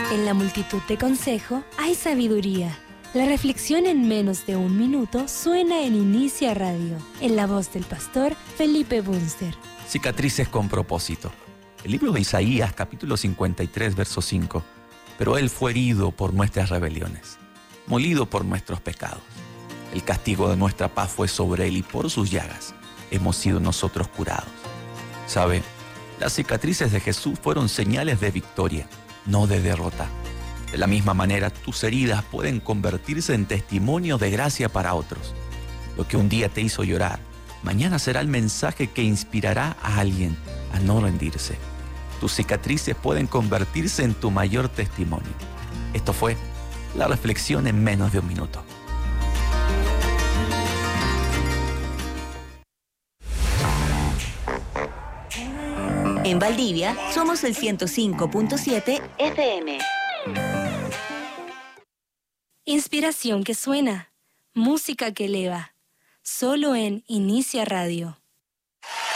En la multitud de consejo hay sabiduría. La reflexión en menos de un minuto suena en Inicia Radio, en la voz del pastor Felipe Bunster. Cicatrices con propósito. El libro de Isaías, capítulo 53, verso 5. Pero Él fue herido por nuestras rebeliones, molido por nuestros pecados. El castigo de nuestra paz fue sobre Él y por sus llagas hemos sido nosotros curados. ¿Sabe? Las cicatrices de Jesús fueron señales de victoria, no de derrota. De la misma manera, tus heridas pueden convertirse en testimonio de gracia para otros. Lo que un día te hizo llorar, mañana será el mensaje que inspirará a alguien a no rendirse. Tus cicatrices pueden convertirse en tu mayor testimonio. Esto fue la reflexión en menos de un minuto. En Valdivia somos el 105.7 FM. Inspiración que suena, música que eleva, solo en Inicia Radio.